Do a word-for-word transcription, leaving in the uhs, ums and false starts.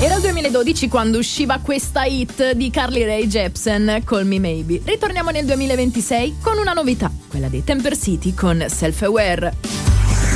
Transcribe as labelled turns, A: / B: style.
A: Era il duemiladodici quando usciva questa hit di Carly Rae Jepsen, Call Me Maybe. Ritorniamo nel duemilaventisei con una novità, quella dei Temper City con Self Aware.